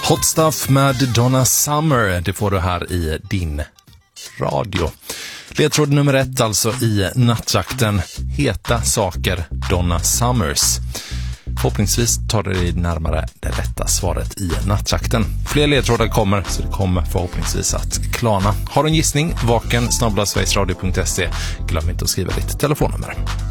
Hot Stuff med Donna Summer, det får du här i din radio. Ledtråd nummer 1 alltså i nattjakten. Heta saker, Donna Summers. Förhoppningsvis tar det dig närmare det rätta svaret i nattjakten. Fler ledtrådar kommer, så det kommer förhoppningsvis att klarna. Har du en gissning? vaken@sverigesradio.se. Glöm inte att skriva ditt telefonnummer.